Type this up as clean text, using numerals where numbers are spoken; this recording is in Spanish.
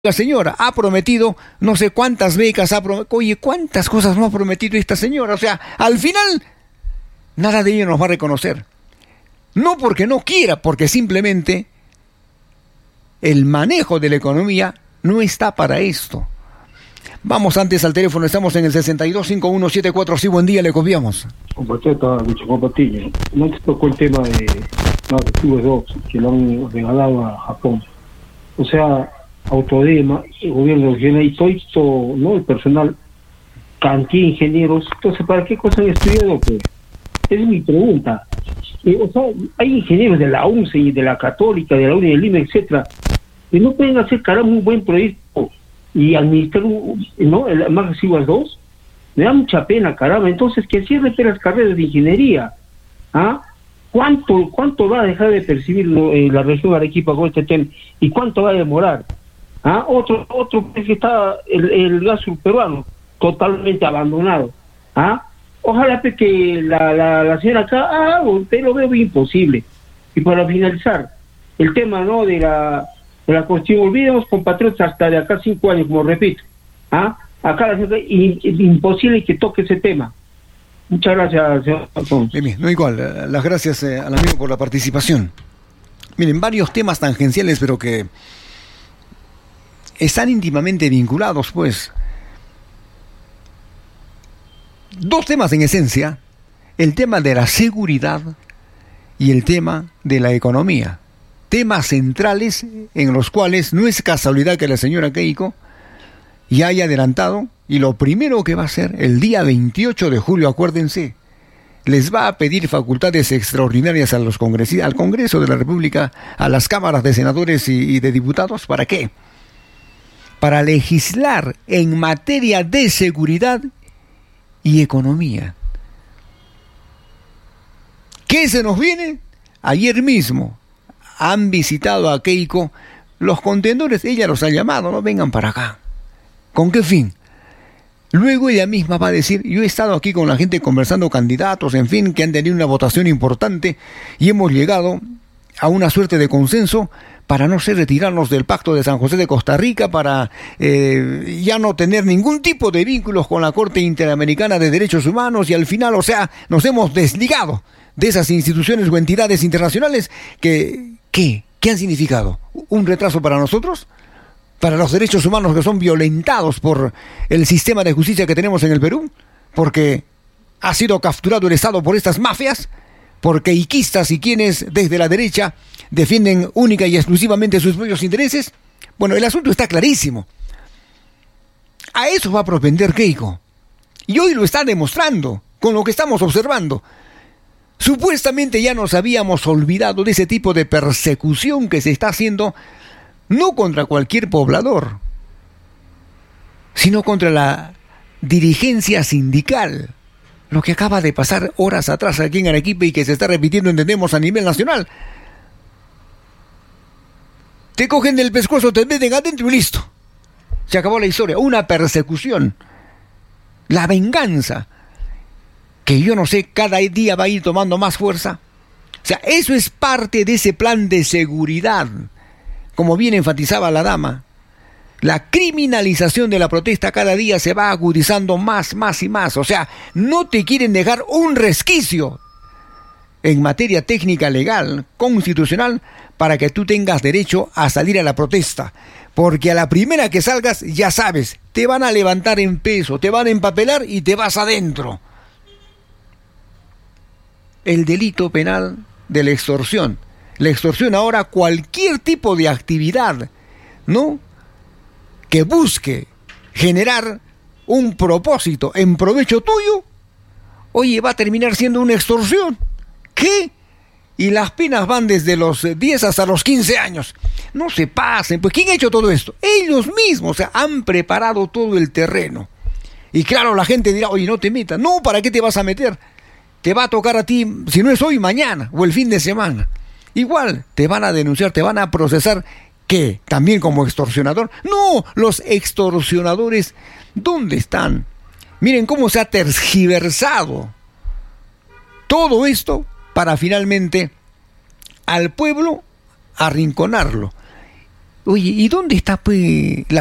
La señora ha prometido no sé cuántas becas, oye, cuántas cosas no ha prometido esta señora. O sea, al final, nada de ello nos va a reconocer. No porque no quiera, porque simplemente el manejo de la economía no está para esto. Vamos antes al teléfono, estamos en el 625174. Sí, buen día, le copiamos. Compatriota, no te tocó el tema de los activos DOS que lo han regalado a Japón. O sea, Autodema, el gobierno regional y todo, ¿no? El personal, cantidad de ingenieros. Entonces, ¿para qué cosa han estudiado? Pues esa es mi pregunta. O sea, hay ingenieros de la UNCE y de la Católica, de la UNI de Lima, etcétera, que no pueden hacer, caramba, un buen proyecto y administrar, ¿no? El más Siguas 2. Me da mucha pena, caramba. Entonces, que cierren las carreras de ingeniería. ¿Ah? ¿Cuánto va a dejar de percibir la región Arequipa con este tema? ¿Y cuánto va a demorar? ¿Ah? Otro es que está el gas peruano totalmente abandonado. ¿Ah? Ojalá que la señora acá, usted lo veo imposible. Y para finalizar, el tema, ¿no? de la cuestión, olvidemos, compatriotas, hasta de acá 5 años, como repito. ¿Ah? Acá es imposible que toque ese tema. Muchas gracias, señor Alfonso. Bien, no igual, las gracias al amigo por la participación. Miren, varios temas tangenciales, pero que están íntimamente vinculados, pues. Dos temas en esencia: el tema de la seguridad y el tema de la economía. Temas centrales en los cuales no es casualidad que la señora Keiko ya haya adelantado, y lo primero que va a hacer el día 28 de julio, acuérdense, les va a pedir facultades extraordinarias a los congresistas, al Congreso de la República, a las cámaras de senadores y de diputados. ¿Para qué? Para legislar en materia de seguridad y economía. ¿Qué se nos viene? Ayer mismo han visitado a Keiko los contendores, ella los ha llamado, no vengan para acá. ¿Con qué fin? Luego ella misma va a decir: yo he estado aquí con la gente conversando, candidatos, en fin, que han tenido una votación importante y hemos llegado a una suerte de consenso para no retirarnos del Pacto de San José de Costa Rica, para ya no tener ningún tipo de vínculos con la Corte Interamericana de Derechos Humanos, y al final, o sea, nos hemos desligado de esas instituciones o entidades internacionales que ¿qué han significado? ¿Un retraso para nosotros? ¿Para los derechos humanos que son violentados por el sistema de justicia que tenemos en el Perú? ¿Porque ha sido capturado el Estado por estas mafias? ¿Por queiquistas y quienes desde la derecha defienden única y exclusivamente sus propios intereses? Bueno, el asunto está clarísimo. A eso va a propender Keiko. Y hoy lo está demostrando con lo que estamos observando. Supuestamente ya nos habíamos olvidado de ese tipo de persecución que se está haciendo, no contra cualquier poblador, sino contra la dirigencia sindical. Lo que acaba de pasar horas atrás aquí en Arequipa y que se está repitiendo, entendemos, a nivel nacional. Te cogen del pescuezo, te meten adentro y listo. Se acabó la historia. Una persecución. La venganza, que yo no sé, cada día va a ir tomando más fuerza. O sea, eso es parte de ese plan de seguridad. Como bien enfatizaba la dama, la criminalización de la protesta cada día se va agudizando más y más. O sea, no te quieren dejar un resquicio en materia técnica, legal, constitucional, para que tú tengas derecho a salir a la protesta. Porque a la primera que salgas, ya sabes, te van a levantar en peso, te van a empapelar y te vas adentro. El delito penal de la extorsión. La extorsión ahora, cualquier tipo de actividad, ¿no?, que busque generar un propósito en provecho tuyo, oye, va a terminar siendo una extorsión. ¿Qué? Y las penas van desde los 10 hasta los 15 años. No se pasen. Pues ¿quién ha hecho todo esto? Ellos mismos, o sea, han preparado todo el terreno. Y claro, la gente dirá: oye, no te metas. No, ¿para qué te vas a meter? Te va a tocar a ti, si no es hoy, mañana o el fin de semana. Igual te van a denunciar, te van a procesar. ¿Qué? ¿También como extorsionador? No, los extorsionadores, ¿dónde están? Miren cómo se ha tergiversado todo esto para finalmente al pueblo arrinconarlo. Oye, ¿y dónde está pues